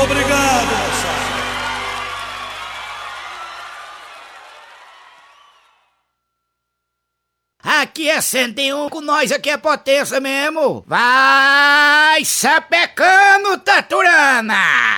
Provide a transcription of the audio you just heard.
Obrigado, moçada. Aqui é 101, com nós aqui é potência mesmo. Vai sapecando, Taturana!